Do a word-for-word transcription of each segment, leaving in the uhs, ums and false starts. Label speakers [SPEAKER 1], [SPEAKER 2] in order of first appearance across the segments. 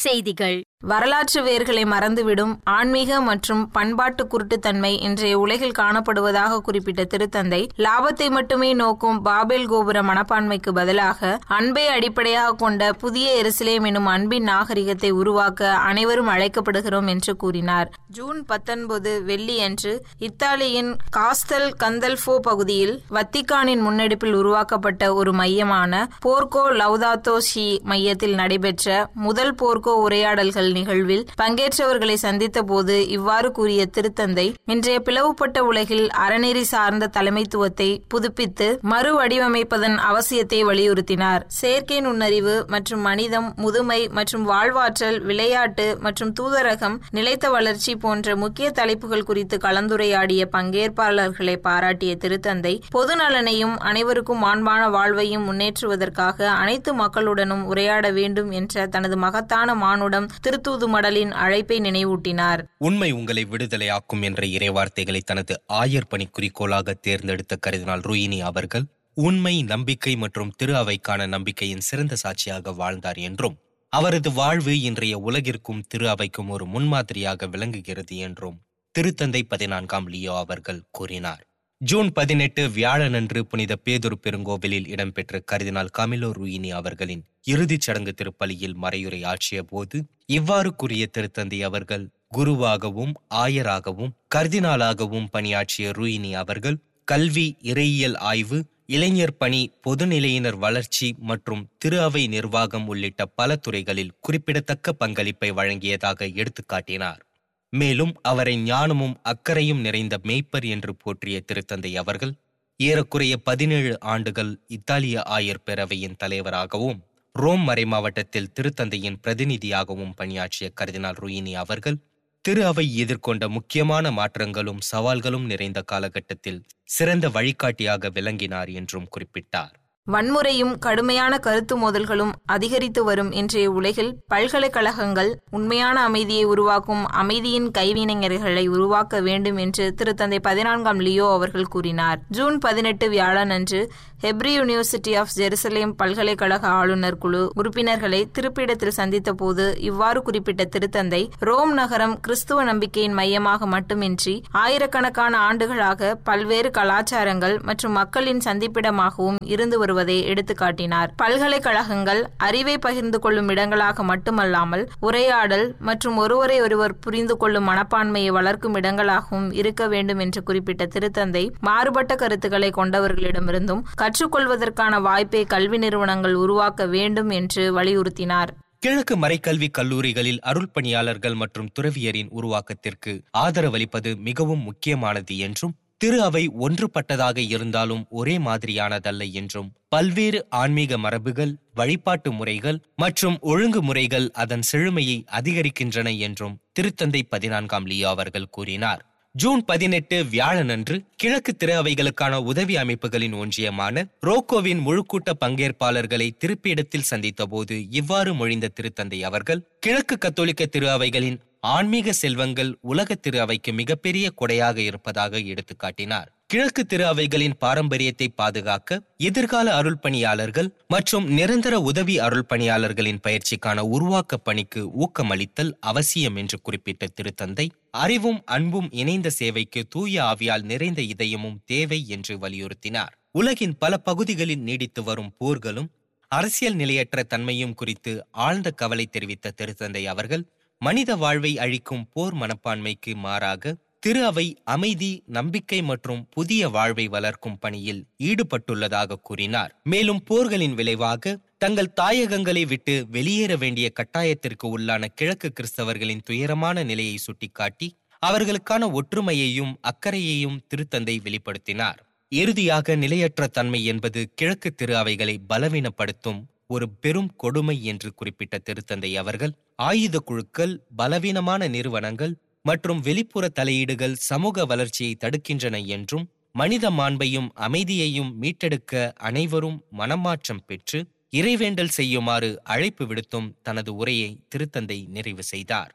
[SPEAKER 1] செய்திகள்.
[SPEAKER 2] வரலாற்று வேர்களை மறந்துவிடும் ஆன்மீக மற்றும் பண்பாட்டு குருட்டுத்தன்மை இன்றைய உலகில் காணப்படுவதாக குறிப்பிட்ட திருத்தந்தை, லாபத்தை மட்டுமே நோக்கும் பாபேல் கோபுர மனப்பான்மைக்கு பதிலாக அன்பை அடிப்படையாக கொண்ட புதிய எருசலேம் எனும் அன்பின் நாகரிகத்தை உருவாக்க அனைவரும் அழைக்கப்படுகிறோம் என்று கூறினார். ஜூன் பத்தொன்பது வெள்ளியன்று இத்தாலியின் காஸ்தல் கந்தல்ஃபோ பகுதியில் வத்திக்கானின் முன்னெடுப்பில் உருவாக்கப்பட்ட ஒரு மையமான போர்கோ லவுதாத்தோ சி மையத்தில் நடைபெற்ற முதல் போர்கோ உரையாடல்கள் நிகழ்வில் பங்கேற்றவர்களை சந்தித்த போது இவ்வாறு கூறிய திருத்தந்தை, இன்றைய பிளவுபட்ட உலகில் அறநெறி சார்ந்த தலைமைத்துவத்தை புதுப்பித்து மறு வடிவமைப்பதன் அவசியத்தை வலியுறுத்தினார். செயற்கை நுண்ணறிவு மற்றும் மனிதம், முதுமை மற்றும் வாழ்வாற்றல், விளையாட்டு மற்றும் தூதரகம், நிலைத்த வளர்ச்சி போன்ற முக்கிய தலைப்புகள் குறித்து கலந்துரையாடிய பங்கேற்பாளர்களை பாராட்டிய திருத்தந்தை, பொது நலனையும் அனைவருக்கும் மாண்பான வாழ்வையும் முன்னேற்றுவதற்காக அனைத்து மக்களுடனும் உரையாட வேண்டும் என்ற தனது மகத்தான மானுடம் திருத்தூது மடலின் அழைப்பை நினைவூட்டினார்.
[SPEAKER 3] உண்மை உங்களை விடுதலையாக்கும் என்ற இறைவார்த்தைகளை தனது ஆயர் பணி குறிக்கோளாக தேர்ந்தெடுத்த கர்தினால் ரூயினி அவர்கள் உண்மை, நம்பிக்கை மற்றும் திரு அவைக்கான நம்பிக்கையின் சிறந்த சாட்சியாக வாழ்ந்தார் என்றும், அவரது வாழ்வு இன்றைய உலகிற்கும் திரு அவைக்கும் ஒரு முன்மாதிரியாக விளங்குகிறது என்றும் திருத்தந்தை பதினான்காம் லியோ அவர்கள் கூறினார். ஜூன் பதினெட்டு வியாழனன்று புனித பேதுரு பெருங்கோவிலில் இடம்பெற்ற கர்தினால் காமிலோ ரூயினி அவர்களின் இறுதிச் சடங்கு திருப்பலியில் மறையுரை ஆற்றிய போது இவ்வாறு கூறிய திருத்தந்தை அவர்கள், குருவாகவும் ஆயராகவும் கர்தினாலாகவும் பணியாற்றிய ரூயினி அவர்கள் கல்வி, இறையியல் ஆய்வு, இளைஞர் பணி, பொதுநிலையினர் வளர்ச்சி மற்றும் திரு அவை நிர்வாகம் உள்ளிட்ட பல துறைகளில் குறிப்பிடத்தக்க பங்களிப்பை வழங்கியதாக எடுத்துக்காட்டினார். மேலும் அவரை ஞானமும் அக்கறையும் நிறைந்த மேய்ப்பர் என்று போற்றிய திருத்தந்தை அவர்கள் ஏறக்குறைய பதினேழு ஆண்டுகள் இத்தாலிய ஆயர் பேரவையின் தலைவராகவும் ரோம் மறைமாவட்டத்தில் திருத்தந்தையின் பிரதிநிதியாகவும் பணியாற்றிய கர்தினால் ரூயினி அவர்கள் திரு அவை எதிர்கொண்ட முக்கியமான மாற்றங்களும் சவால்களும் நிறைந்த காலகட்டத்தில் சிறந்த வழிகாட்டியாக விளங்கினார் என்றும் குறிப்பிட்டார்.
[SPEAKER 2] வன்முறையும் கடுமையான கருத்து மோதல்களும் அதிகரித்து வரும் இன்றைய உலகில் பல்கலைக்கழகங்கள் உண்மையான அமைதியை உருவாக்கும் அமைதியின் கைவினைஞர்களை உருவாக்க வேண்டும் என்று திருத்தந்தை பதினான்காம் லியோ அவர்கள் கூறினார். ஜூன் பதினெட்டு வியாழனன்று ஹெப்ரி யூனிவர்சிட்டி ஆஃப் ஜெருசலேம் பல்கலைக்கழக ஆளுநர் குழு உறுப்பினர்களை திருப்பிடத்தில் சந்தித்த போது இவ்வாறு குறிப்பிட்ட திருத்தந்தை, ரோம் நகரம் கிறிஸ்துவ நம்பிக்கையின் மையமாக மட்டுமின்றி ஆயிரக்கணக்கான ஆண்டுகளாக பல்வேறு கலாச்சாரங்கள் மற்றும் மக்களின் சந்திப்பிடமாகவும் இருந்து வருவதை எடுத்துக்காட்டினார். பல்கலைக்கழகங்கள் அறிவை பகிர்ந்து கொள்ளும் இடங்களாக மட்டுமல்லாமல் உரையாடல் மற்றும் ஒருவரை ஒருவர் புரிந்து கொள்ளும் மனப்பான்மையை வளர்க்கும் இடங்களாகவும் இருக்க வேண்டும் என்று குறிப்பிட்ட திருத்தந்தை, மாறுபட்ட கருத்துக்களை கொண்டவர்களிடமிருந்தும் கற்றுக்கொள்வதற்கான வாய்ப்பை கல்வி நிறுவனங்கள் உருவாக்க வேண்டும் என்று வலியுறுத்தினார்.
[SPEAKER 3] கிழக்கு மறைக்கல்வி கல்லூரிகளில் அருள் பணியாளர்கள் மற்றும் துறவியரின் உருவாக்கத்திற்கு ஆதரவளிப்பது மிகவும் முக்கியமானது என்றும், திரு அவை ஒன்றுபட்டதாக இருந்தாலும் ஒரே மாதிரியானதல்ல என்றும், பல்வேறு ஆன்மீக மரபுகள், வழிபாட்டு முறைகள் மற்றும் ஒழுங்குமுறைகள் அதன் செழுமையை அதிகரிக்கின்றன என்றும் திருத்தந்தை பதினான்காம் லியோ அவர்கள் கூறினார். ஜூன் பதினெட்டு வியாழனன்று கிழக்கு திரு அவைகளுக்கான உதவி அமைப்புகளின் ஒன்றியமான ரோக்கோவின் முழுக்கூட்ட பங்கேற்பாளர்களை திருப்பிடத்தில் சந்தித்த போது இவ்வாறு மொழிந்த திருத்தந்தை அவர்கள், கிழக்கு கத்தோலிக்க திரு அவைகளின் ஆன்மீக செல்வங்கள் உலக திரு அவைக்கு மிகப்பெரிய கொடையாக இருப்பதாக எடுத்துக்காட்டினார். கிழக்கு திரு அவைகளின் பாரம்பரியத்தை பாதுகாக்க எதிர்கால அருள் பணியாளர்கள் மற்றும் நிரந்தர உதவி அருள் பணியாளர்களின் பயிற்சிக்கான உருவாக்க பணிக்கு ஊக்கமளித்தல் அவசியம் என்று குறிப்பிட்ட திருத்தந்தை, அறிவும் அன்பும் இணைந்த சேவைக்கு தூய ஆவியால் நிறைந்த இதயமும் தேவை என்று வலியுறுத்தினார். உலகின் பல பகுதிகளில் நீடித்து வரும் போர்களும் அரசியல் நிலையற்ற தன்மையும் குறித்து ஆழ்ந்த கவலை தெரிவித்த திருத்தந்தை அவர்கள், மனித வாழ்வை அழிக்கும் போர் மனப்பான்மைக்கு மாறாக திரு அவை அமைதி, நம்பிக்கை மற்றும் புதிய வாழ்வை வளர்க்கும் பணியில் ஈடுபட்டுள்ளதாக கூறினார். மேலும் போர்களின் விளைவாக தங்கள் தாயகங்களை விட்டு வெளியேற வேண்டிய கட்டாயத்திற்கு உள்ளான கிழக்கு கிறிஸ்தவர்களின் துயரமான நிலையை சுட்டிக்காட்டி அவர்களுக்கான ஒற்றுமையையும் அக்கறையையும் திருத்தந்தை வெளிப்படுத்தினார். இறுதியாக, நிலையற்ற தன்மை என்பது கிழக்கு திரு அவைகளை பலவீனப்படுத்தும் ஒரு பெரும் கொடுமை என்று குறிப்பிட்ட திருத்தந்தை அவர்கள், ஆயுத குழுக்கள், பலவீனமான நிறுவனங்கள் மற்றும் வெளிப்புற தலையீடுகள் சமூக வளர்ச்சியை தடுக்கின்றன என்றும், மனித மாண்பையும் அமைதியையும் மீட்டெடுக்க அனைவரும் மனமாற்றம் பெற்று இறைவேண்டல் செய்யுமாறு அழைப்பு விடுத்தும் தனது உரையை திருத்தந்தை நிறைவு செய்தார்.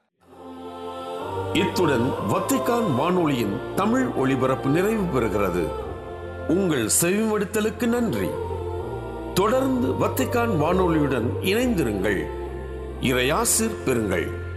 [SPEAKER 4] இத்துடன் வத்திக்கான் வானொலியின் தமிழ் ஒளிபரப்பு நிறைவு பெறுகிறது. உங்கள் செவிமடுத்தலுக்கு நன்றி. தொடர்ந்து வத்திக்கான் வானொலியுடன் இணைந்திருங்கள். இறையாசிர் பெறுங்கள்.